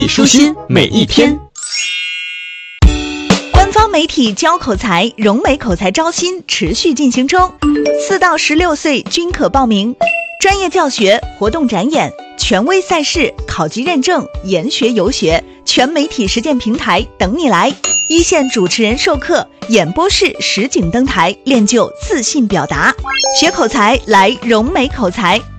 舒心每一天。 官方媒体教口才，融美口才招新持续进行中，4到16岁均可报名。专业教学、活动展演、权威赛事、考级认证、研学游学，全媒体实践平台等你来。一线主持人授课，演播室实景登台，练就自信表达。学口才来融美口才，